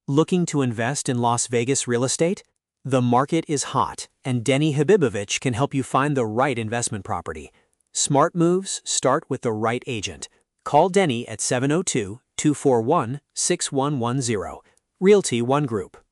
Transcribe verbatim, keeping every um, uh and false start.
Looking to invest in Las Vegas real estate? The market is hot, and Denny Habibovich can help you find the right investment property. Smart moves start with the right agent. Call Denny at seven oh two, two four one, six one one zero. Realty One Group.